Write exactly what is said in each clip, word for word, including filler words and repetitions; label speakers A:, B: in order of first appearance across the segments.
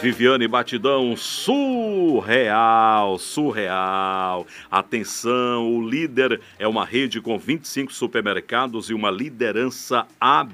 A: Viviane Batidão, surreal, surreal. Atenção, o Líder é uma rede com vinte e cinco supermercados e uma liderança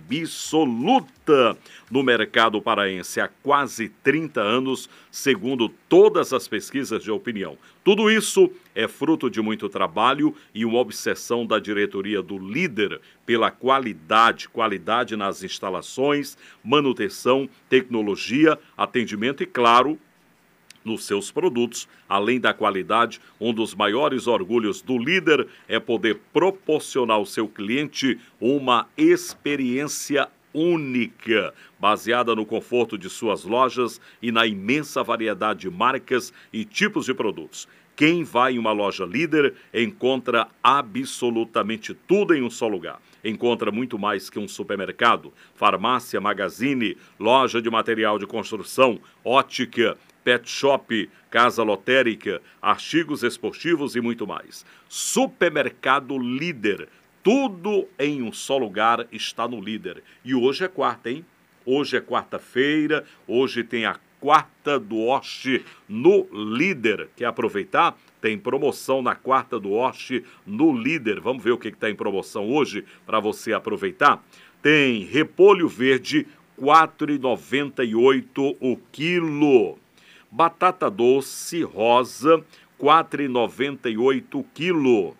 A: absoluta no mercado paraense há quase trinta anos, segundo todas as pesquisas de opinião. Tudo isso é fruto de muito trabalho e uma obsessão da diretoria do Líder pela qualidade, qualidade nas instalações, manutenção, tecnologia, atendimento e, claro, nos seus produtos. Além da qualidade, um dos maiores orgulhos do Líder é poder proporcionar ao seu cliente uma experiência única, baseada no conforto de suas lojas e na imensa variedade de marcas e tipos de produtos. Quem vai em uma loja Líder encontra absolutamente tudo em um só lugar. Encontra muito mais que um supermercado, farmácia, magazine, loja de material de construção, ótica, pet shop, casa lotérica, artigos esportivos e muito mais. Supermercado Líder. Tudo em um só lugar está no Líder. E hoje é quarta, hein? Hoje é quarta-feira, hoje tem a Quarta do Oeste no Líder. Quer aproveitar? Tem promoção na Quarta do Oeste no Líder. Vamos ver o que está em promoção hoje para você aproveitar? Tem repolho verde, quatro reais e noventa e oito centavos o quilo. Batata doce rosa, quatro reais e noventa e oito centavos o quilo.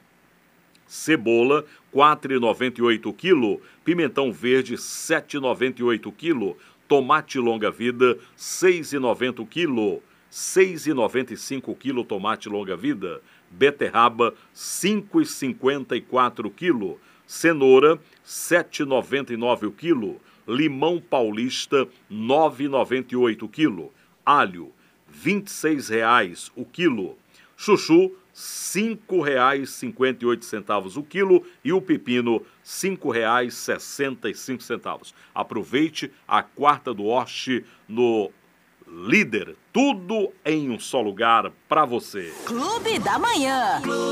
A: Cebola, quatro reais e noventa e oito centavos o quilo. Pimentão verde, sete reais e noventa e oito centavos o quilo. Tomate longa-vida, seis reais e noventa centavos o quilo. seis reais e noventa e cinco centavos o quilo tomate longa-vida. Beterraba, cinco reais e cinquenta e quatro centavos o quilo. Cenoura, sete reais e noventa e nove centavos o quilo. Limão paulista, nove reais e noventa e oito centavos o quilo. Alho, vinte e seis reais o quilo. Chuchu, cinco reais e cinquenta e oito centavos o quilo e o pepino, cinco reais e sessenta e cinco centavos. Aproveite a Quarta do Oeste no Líder. Tudo em um só lugar para você.
B: Clube da Manhã.